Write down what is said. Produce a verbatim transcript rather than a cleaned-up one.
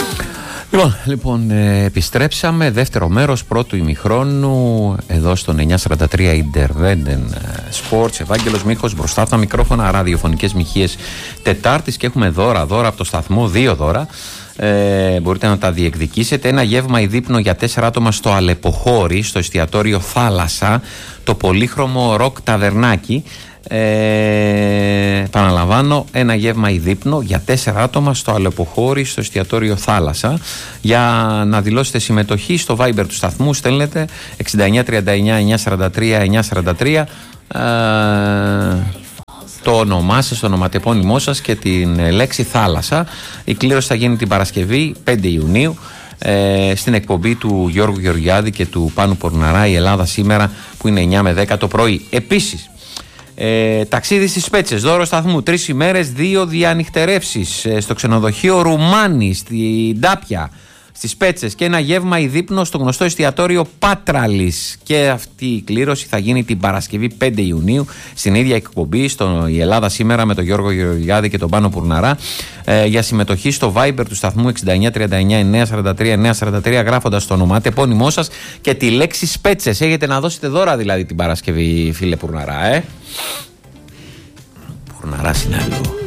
Λοιπόν, λοιπόν ε, επιστρέψαμε δεύτερο μέρος πρώτου ημιχρόνου εδώ στον εννιακόσια σαράντα τρία Independent Sports. Ευάγγελος Μίχος μπροστά από τα μικρόφωνα, ραδιοφωνικές μοιχείες Τετάρτης, και έχουμε δώρα, δώρα από το σταθμό, δύο δώρα. Ε, μπορείτε να τα διεκδικήσετε. Ένα γεύμα ή δείπνο για τέσσερα άτομα στο Αλεποχώρι, στο εστιατόριο Θάλασσα, το πολύχρωμο ροκ ταβερνάκι. Ε, επαναλαμβάνω, ένα γεύμα ή δείπνο για τέσσερα άτομα στο Αλεποχώρι, στο εστιατόριο Θάλασσα. Για να δηλώσετε συμμετοχή, στο Viber του σταθμού στέλνετε εξήντα εννιά τριάντα εννιά εννιακόσια σαράντα τρία εννιακόσια σαράντα τρία ε, το όνομά σας, το ονοματεπώνυμό σας και την λέξη θάλασσα. Η κλήρωση θα γίνει την Παρασκευή πέντε Ιουνίου ε, στην εκπομπή του Γιώργου Γεωργιάδη και του Πάνου Πορναρά, η Ελλάδα σήμερα, που είναι εννιά με δέκα το πρωί. Επίσης, Ε, ταξίδι στις Πέτσες, δώρο σταθμού, τρεις ημέρες, δύο διανυχτερεύσεις ε, στο ξενοδοχείο Ρουμάνι, στην Τάπια, στις Πέτσες, και ένα γεύμα ή δείπνο στο γνωστό εστιατόριο Πάτραλης. Και αυτή η κλήρωση θα γίνει την Παρασκευή πέντε Ιουνίου στην ίδια εκπομπή, στο Η Ελλάδα σήμερα, με τον Γιώργο Γεωργιάδη και τον Πάνο Πουρναρά. Ε, για συμμετοχή στο Viber του σταθμού εξήντα εννιά τριάντα εννιά εννιακόσια σαράντα τρία εννιακόσια σαράντα τρία, γράφοντας το ονοματεπώνυμό σας και τη λέξη Σπέτσες. Έχετε να δώσετε δώρα δηλαδή την Παρασκευή, φίλε Πουρναρά, ε. Πουρναράς είναι άλλο.